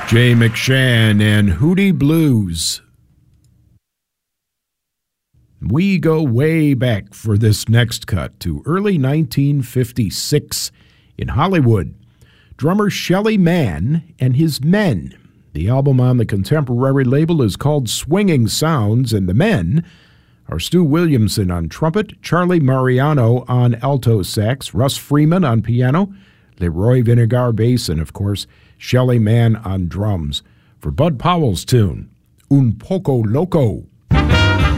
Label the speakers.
Speaker 1: Jay McShann and Hootie Blues. We go way back for this next cut to early 1956 in Hollywood. Drummer Shelly Manne and His Men. The album on the Contemporary label is called Swinging Sounds, and the men are Stu Williamson on trumpet, Charlie Mariano on alto sax, Russ Freeman on piano, Leroy Vinegar bass, and of course, Shelly Manne on drums. For Bud Powell's tune, Un Poco Loco.